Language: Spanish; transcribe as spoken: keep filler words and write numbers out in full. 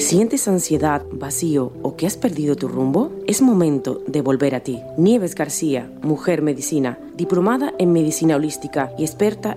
¿Sientes ansiedad, vacío o que has perdido tu rumbo? Es momento de volver a ti. Nieves García, mujer medicina, diplomada en medicina holística y experta